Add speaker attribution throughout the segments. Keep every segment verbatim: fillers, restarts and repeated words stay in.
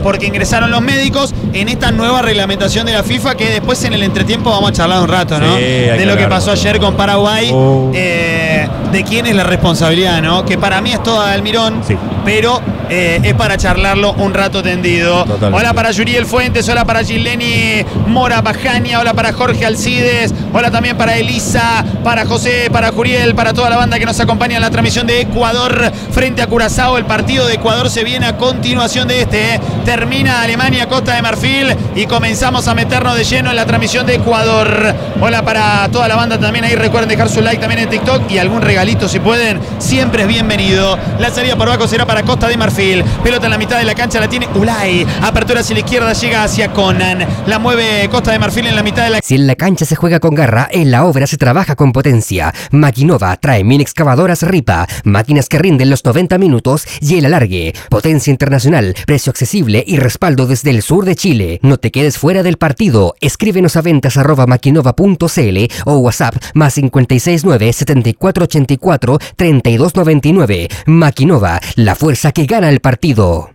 Speaker 1: porque ingresaron los médicos en esta nueva reglamentación de la FIFA, que después en el entretiempo vamos a charlar un rato, ¿no?
Speaker 2: Sí,
Speaker 1: de lo que pasó ayer con Paraguay,
Speaker 2: oh.
Speaker 1: eh, de quién es la responsabilidad, ¿no? Que para mí es toda de Almirón,
Speaker 2: sí.
Speaker 1: pero eh, es para charlarlo un rato tendido.
Speaker 2: Totalmente.
Speaker 1: Hola para Yuriel Fuentes, hola para Gileni Mora Bajania, hola para Jorge Alcides, hola también para Elisa, para José, para Juriel, para toda la banda que nos acompaña en la transmisión de Ecuador frente a Curazao. El partido de Ecuador se viene a continuación de este, ¿eh? Termina Alemania, Costa de Marfil y comenzamos a meternos de lleno en la transmisión de Ecuador. Hola para toda la banda también ahí, recuerden dejar su like también en TikTok y algún regalito si pueden, siempre es bienvenido. La salida por abajo será para Costa de Marfil, pelota en la mitad de la cancha, la tiene Ulay, apertura hacia la izquierda, llega hacia Conan, la mueve Costa de Marfil en la mitad de la...
Speaker 3: Si en la cancha se juega con garra, en la obra se trabaja con potencia. Maquinova trae mini excavadoras Ripa, máquinas que rinden los noventa minutos y el alargue. Potencia internacional, precio accesible y respaldo desde el sur de Chile. No te quedes fuera del partido. Escríbenos a ventas arroba maquinova punto cl o WhatsApp más cinco seis nueve, siete cuatro ocho cuatro, tres dos nueve nueve. Maquinova, la fuerza que gana el partido.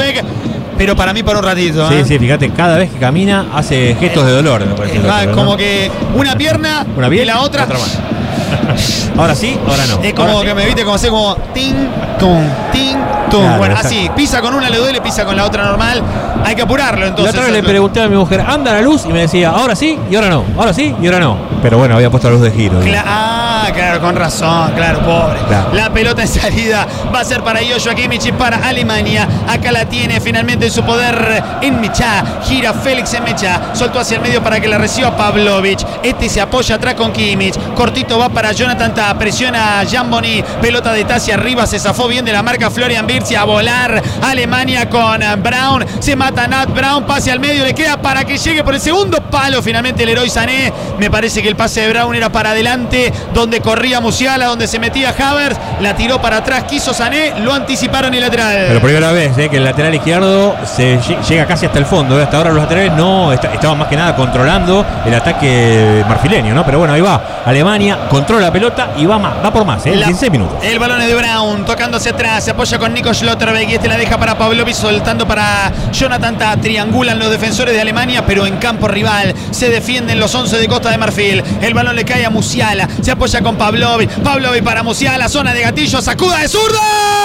Speaker 1: Pero para mí por un ratito,
Speaker 2: Sí,
Speaker 1: ¿eh?
Speaker 2: sí, fíjate, cada vez que camina hace gestos de dolor, me parece.
Speaker 1: Eh, va,
Speaker 2: otro,
Speaker 1: como
Speaker 2: ¿no?
Speaker 1: que una pierna
Speaker 2: Una bien,
Speaker 1: y la otra...
Speaker 2: otra más. Ahora sí, ahora no.
Speaker 1: Es como
Speaker 2: ahora
Speaker 1: que
Speaker 2: sí.
Speaker 1: me viste como hace como ting, tum, ting, tum.
Speaker 2: Claro,
Speaker 1: bueno,
Speaker 2: exacto.
Speaker 1: así, pisa con una le duele, pisa con la otra normal. Hay que apurarlo
Speaker 2: La
Speaker 1: entonces.
Speaker 2: otra vez le pregunté a mi mujer, anda la luz, y me decía, ahora sí y ahora no, ahora sí y ahora no. Pero bueno, había puesto la luz de giro.
Speaker 1: Cla- ah, claro, con razón, claro, pobre.
Speaker 2: Claro.
Speaker 1: La pelota en salida va a ser para Joshua Kimmich y para Alemania. Acá la tiene finalmente en su poder en Micha. Gira Félix en Mecha. Soltó hacia el medio para que la reciba Pavlovic. Este se apoya atrás con Kimmich. Cortito va para Jonathan Ta. Presiona Jan Boni. Pelota de Tassi arriba. Se zafó bien de la marca Florian Wirtz. A volar Alemania con Brown. Se mata Nat Brown. Pase al medio. Le queda para que llegue por el segundo palo. Finalmente el Leroy Sané. Me parece que el pase de Brown era para adelante. Donde corría Musiala. Donde se metía Havertz. La tiró para atrás. Quiso Sané. Lo anticiparon el lateral.
Speaker 2: Pero primera vez eh, que el lateral izquierdo se llega casi hasta el fondo. ¿eh? Hasta ahora los laterales no est- estaban más que nada controlando el ataque marfileño, ¿no? Pero bueno, ahí va Alemania, controla la pelota y va más, va por más, ¿eh?
Speaker 1: La,
Speaker 2: dieciséis minutos.
Speaker 1: El balón es de Brown, tocando hacia atrás, se apoya con Nico Schlotterbeck y este la deja para Pavlovic, soltando para Jonathan Ta. Triangulan los defensores de Alemania, pero en campo rival se defienden los once de Costa de Marfil. El balón le cae a Musiala, se apoya con Pavlovic, Pavlovic para Musiala, zona de gatillo, sacuda de zurda.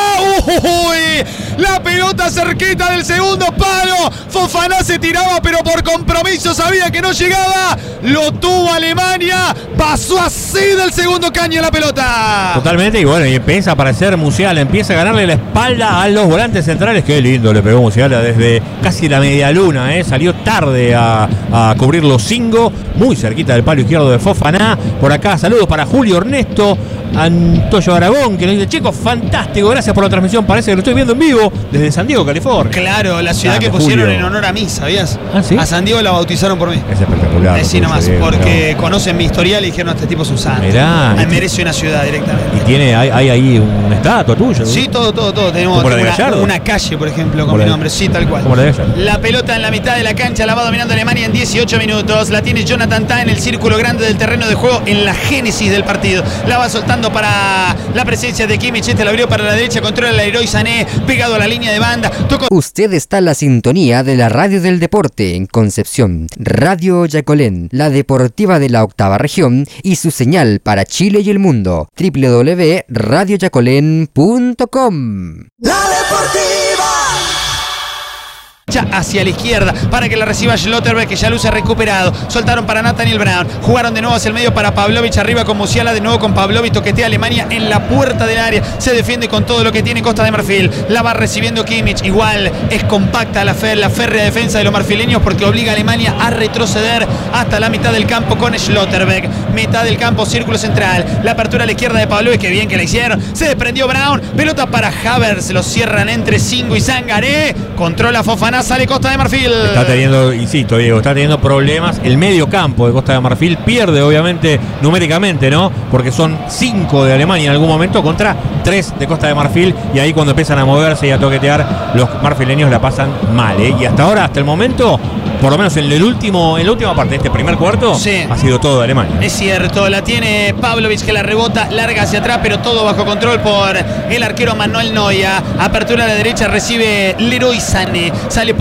Speaker 1: ¡Uy! La pelota cerquita del segundo palo. Fofana se tiraba, pero por compromiso sabía que no llegaba. Lo tuvo Alemania. Pasó así del segundo caño la pelota.
Speaker 2: Totalmente, y bueno, y empieza a aparecer Musiala, empieza a ganarle la espalda a los volantes centrales. Qué lindo le pegó Musiala desde casi la media luna, ¿eh? Salió tarde a, a cubrir los cinco, muy cerquita del palo izquierdo de Fofana. Por acá, saludos para Julio Ernesto Antoyo Aragón, que nos dice, chicos, fantástico, gracias por la transmisión, parece que lo estoy viendo en vivo desde San Diego, California.
Speaker 1: Claro, la ciudad
Speaker 2: Grande,
Speaker 1: que pusieron
Speaker 2: Julio.
Speaker 1: en honor a mí, ¿sabías?
Speaker 2: ¿Ah, sí?
Speaker 1: A San Diego la bautizaron por mí.
Speaker 2: Es espectacular.
Speaker 1: Decí
Speaker 2: lo que
Speaker 1: nomás,
Speaker 2: dice,
Speaker 1: porque
Speaker 2: pero-
Speaker 1: conocen mi historial y dijeron, este tipo es un santo.
Speaker 2: Mirá,
Speaker 1: Me
Speaker 2: y-
Speaker 1: merece una ciudad directamente.
Speaker 2: Y tiene, hay, hay ahí una estatua tuya.
Speaker 1: Sí, todo, todo, todo. Tenemos
Speaker 2: ¿Como la de
Speaker 1: una,
Speaker 2: Gallardo?
Speaker 1: una calle, por ejemplo, con
Speaker 2: Como
Speaker 1: mi
Speaker 2: la de-
Speaker 1: nombre. Sí, tal cual.
Speaker 2: como la de Gallardo.
Speaker 1: La pelota en la mitad de la cancha la va dominando Alemania en dieciocho minutos. La tiene Jonathan Ta en el círculo grande del terreno de juego en la génesis del partido. La va soltando para la presencia de Kimmich. Este la abrió para la derecha. Controla el Leroy Sané. Pegado a la línea de banda. Tocó.
Speaker 3: Usted está en la sintonía de la radio del deporte en Concepción. Radio Yacolén, la deportiva de la octava región y su señal para Chile y el mundo. doble u doble u doble u punto radio yacolén punto com.
Speaker 1: La Deportiva. Hacia la izquierda para que la reciba Schlotterbeck, que ya luce recuperado. Soltaron para Nathaniel Brown. Jugaron de nuevo hacia el medio para Pavlovic. Arriba con Musiala. De nuevo con Pavlovic. Toquetea Alemania en la puerta del área. Se defiende con todo lo que tiene Costa de Marfil. La va recibiendo Kimmich. Igual es compacta la, fer, la férrea defensa de los marfileños, porque obliga a Alemania a retroceder hasta la mitad del campo con Schlotterbeck. Mitad del campo, círculo central. La apertura a la izquierda de Pavlovic. Que bien que la hicieron. Se desprendió Brown. Pelota para Havertz. Lo cierran entre Singo y Sangaré. Controla Fofana. Sale Costa de Marfil.
Speaker 2: Está teniendo, insisto, Diego, está teniendo problemas. El medio campo de Costa de Marfil pierde, obviamente, numéricamente, ¿no? Porque son cinco de Alemania en algún momento contra tres de Costa de Marfil. Y ahí cuando empiezan a moverse y a toquetear, los marfileños la pasan mal, ¿eh? Y hasta ahora, hasta el momento, por lo menos en el último, en la última parte de este primer cuarto,
Speaker 1: sí,
Speaker 2: ha sido todo de Alemania.
Speaker 1: Es cierto, la tiene Pavlovic, que la rebota, larga hacia atrás, pero todo bajo control por el arquero Manuel Neuer. Apertura a la derecha, recibe Leroy Sané. Sale por